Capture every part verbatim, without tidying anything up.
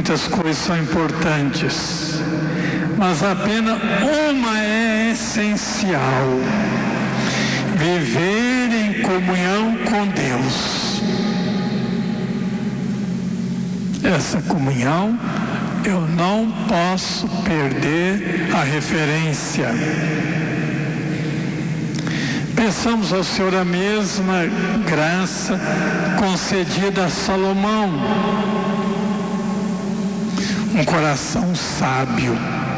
Muitas coisas são importantes, mas apenas uma é essencial: viver em comunhão com Deus. Essa comunhão eu não posso perder a referência. Peçamos ao Senhor a mesma graça concedida a Salomão. Um coração sábio,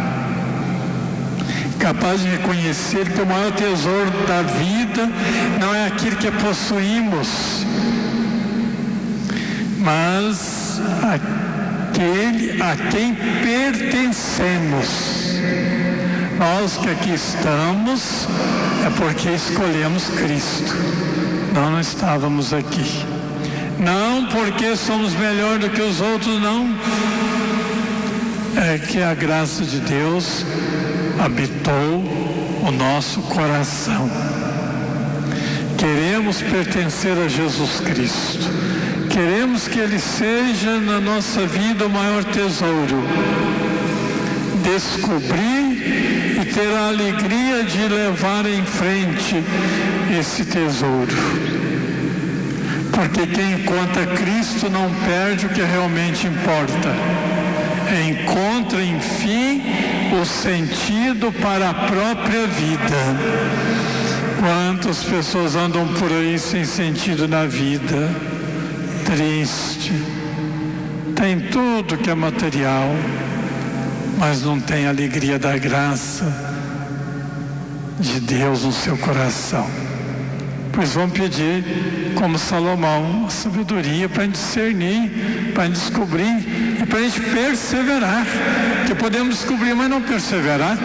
capaz de reconhecer que o maior tesouro da vida não é aquilo que possuímos, mas aquele a quem pertencemos. Nós que aqui estamos é porque escolhemos Cristo. Não, não estávamos aqui. Não porque somos melhor do que os outros, não. É que a graça de Deus habitou o nosso coração. Queremos pertencer a Jesus Cristo. Queremos que Ele seja na nossa vida o maior tesouro. Descobrir e ter a alegria de levar em frente esse tesouro. Porque quem encontra Cristo não perde o que realmente importa. Encontra, enfim, o sentido para a própria vida. Quantas pessoas andam por aí sem sentido na vida? Triste. Tem tudo que é material, mas não tem a alegria da graça de Deus no seu coração. Pois vamos pedir, como Salomão, a sabedoria para discernir, para descobrir e para a gente perseverar. Que podemos descobrir, mas não perseverar.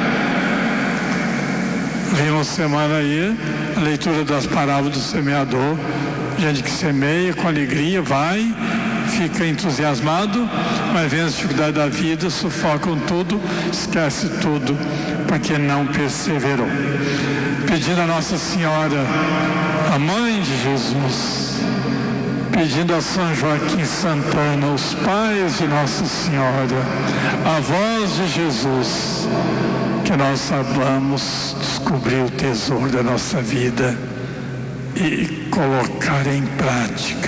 Vimos semana aí a leitura das parábolas do semeador. Gente que semeia com alegria, vai, fica entusiasmado, mas vem as dificuldades da vida, sufocam tudo, esquece tudo, porque não perseverou. Pedindo a Nossa Senhora, a Mãe de Jesus, pedindo a São Joaquim Santana, os pais de Nossa Senhora, avós de Jesus, que nós saibamos descobrir o tesouro da nossa vida e colocar em prática.